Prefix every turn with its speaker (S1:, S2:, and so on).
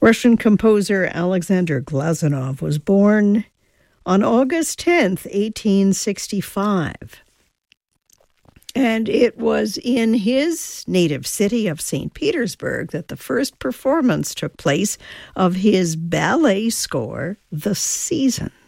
S1: Russian composer Alexander Glazunov was born on August 10th, 1865. And it was in his native city of St. Petersburg that the first performance took place of his ballet score, The Seasons.